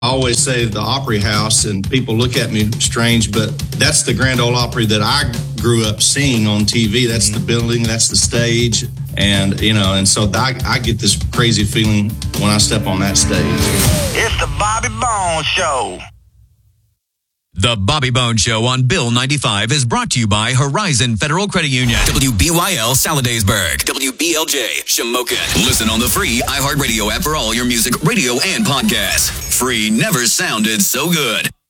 I always say the Opry House, and people look at me strange, but that's the Grand Ole Opry that I grew up seeing on TV. That's the building, that's the stage, and so I get this crazy feeling when I step on that stage. It's the Bobby Bones Show. The Bobby Bones Show on Bill 95 is brought to you by Horizon Federal Credit Union. WBYL Saladasburg. WBLJ Shamokin. Listen on the free iHeartRadio app for all your music, radio, and podcasts. Free never sounded so good.